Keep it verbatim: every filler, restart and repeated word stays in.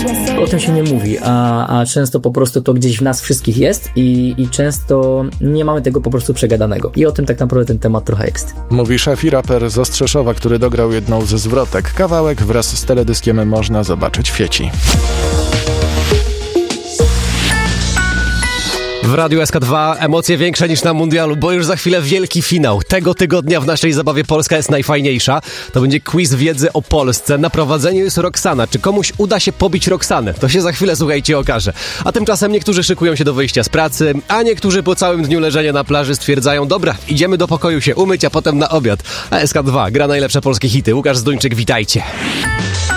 O tym się nie mówi, a, a często po prostu to gdzieś w nas wszystkich jest i, i często nie mamy tego po prostu przegadanego. I o tym tak naprawdę ten temat trochę jest. Mówi szef i raper z Ostrzeszowa, który dograł jedną ze zwrotek. Kawałek wraz z teledyskiem można zobaczyć w sieci. W Radiu S K dwa emocje większe niż na mundialu, bo już za chwilę wielki finał. Tego tygodnia w naszej zabawie Polska jest najfajniejsza. To będzie quiz wiedzy o Polsce. Na prowadzeniu jest Roxana. Czy komuś uda się pobić Roxanę? To się za chwilę, słuchajcie, okaże. A tymczasem niektórzy szykują się do wyjścia z pracy, a niektórzy po całym dniu leżenia na plaży stwierdzają: dobra, idziemy do pokoju się umyć, a potem na obiad. A S K dwa gra najlepsze polskie hity. Łukasz Zduńczyk, witajcie.